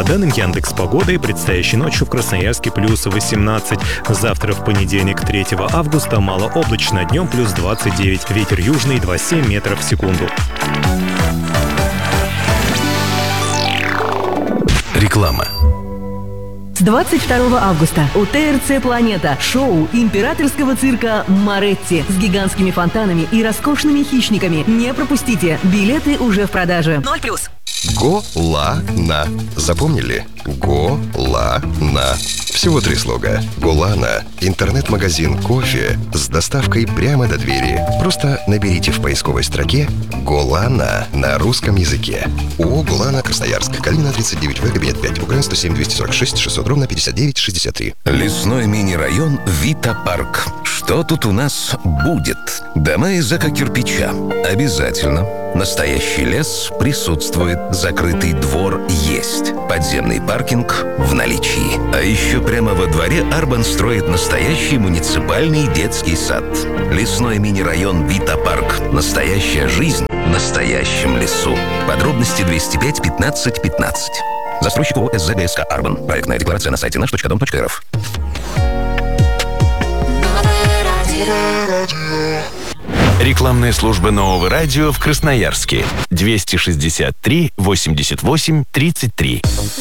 По данным Яндекс.Погоды, предстоящей ночью в Красноярске плюс 18. Завтра, в понедельник, 3 августа, малооблачно, днем плюс 29. Ветер южный 2,7 метров в секунду. Реклама. С 22 августа у ТРЦ «Планета» шоу императорского цирка «Моретти» с гигантскими фонтанами и роскошными хищниками. Не пропустите, билеты уже в продаже. 0+. Голана. Запомнили? Голана. Всего 3 слога. Голана. Интернет-магазин кофе с доставкой прямо до двери. Просто наберите в поисковой строке «Голана» на русском языке. ООО «Голана», Красноярск. Калинина, 39В, кабинет 5. Украин 107 246 600 ровно 59 63. Лесной мини-район Вита Парк. Что тут у нас будет? Дома из эко-кирпича. Обязательно. Настоящий лес присутствует. Закрытый двор есть. Подземный паркинг в наличии. А еще прямо во дворе Арбан строит настоящий муниципальный детский сад. Лесной мини-район Вита Парк. Настоящая жизнь в настоящем лесу. Подробности 205 15 15. Застройщик ООО СЗГСК Арбан. Проектная декларация на сайте наш.дом.рф. Рекламная служба Нового радио в Красноярске. 263 88 33.